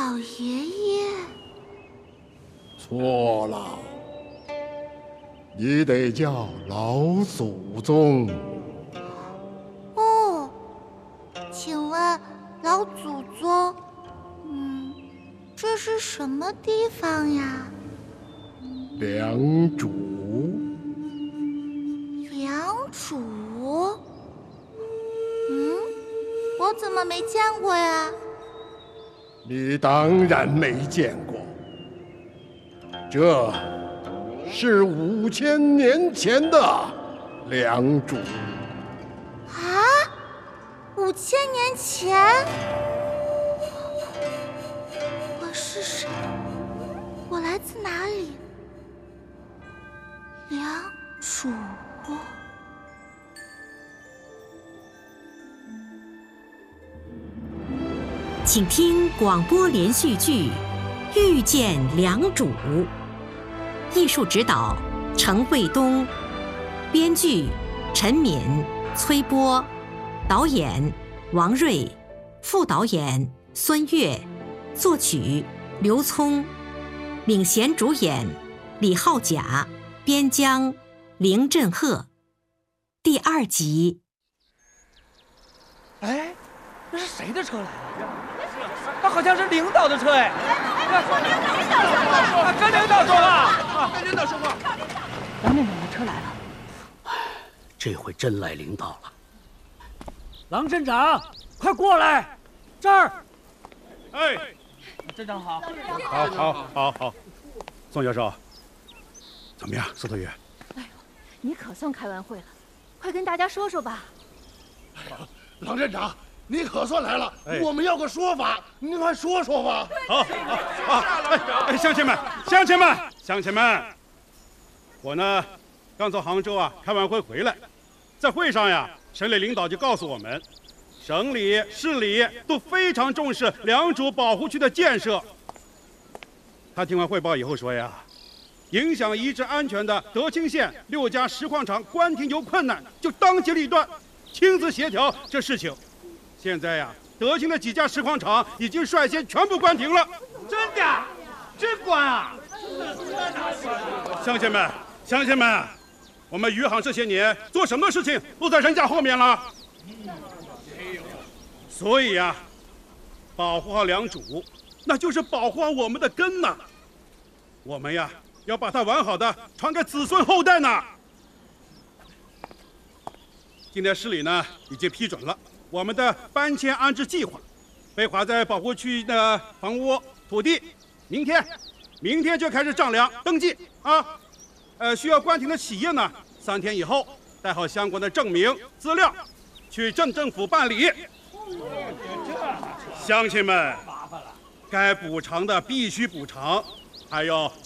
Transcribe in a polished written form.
老爷爷？ 错了，你得叫老祖宗。 哦，请问老祖宗，这是什么地方呀？ 良主。 良主？我怎么没见过呀？ 你当然没见过，这是5000年前的良主。 啊，5000年前？我是谁？我来自哪里？良主。 请听广播连续剧《遇见良主》，艺术指导程卫东，编剧陈敏、崔波，导演王瑞，副导演孙越，作曲刘聪，领衔主演李浩甲，边疆林振赫。第2集。 哎，这是谁的车来了？那好像是领导的车哎！跟领导说话，跟领导说话。 王站长的车来了，这回真来领导了。 郎镇长，快过来，这儿。 哎， 镇长好。 好，宋教授，怎么样，司徒宇？ 哎呦，你可算开完会了，快跟大家说说吧。 郎镇长，你可算来了，我们要个说法，您快说说吧。 好，乡亲们，我呢，刚从杭州开完会回来，在会上省里领导就告诉我们，省里、市里都非常重视良渚保护区的建设。他听完汇报以后说影响遗址安全的德清县6家石矿场关停有困难，就当机立断，亲自协调这事情。现在德清的几家石矿场已经率先全部关停了。 真的？真关啊？ 乡亲们，我们余杭这些年做什么事情都在人家后面了。所以保护好良渚，那就是保护好我们的根呐。我们要把它完好的传给子孙后代呢。今天市里呢已经批准了我们的搬迁安置计划，被划在保护区的房屋土地，明天就开始丈量登记需要关停的企业呢，3天以后带好相关的证明资料，去镇政府办理。乡亲们，该补偿的必须补偿，还有